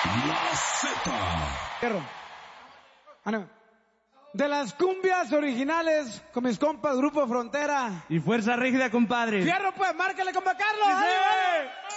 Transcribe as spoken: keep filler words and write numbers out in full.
La Z. Fierro. Ah, no. De las cumbias originales con mis compas Grupo Frontera. Y Fuerza Rígida, compadre. Fierro, pues, márquele, compa Carlos. ¡Sí! ¡Dale, dale!